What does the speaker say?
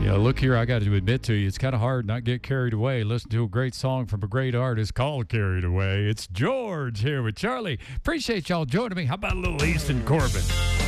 Yeah, look here, I got to admit to you, it's kind of hard not get carried away. Listen to a great song from a great artist called Carried Away. It's George here with Charlie. Appreciate y'all joining me. How about a little Easton Corbin?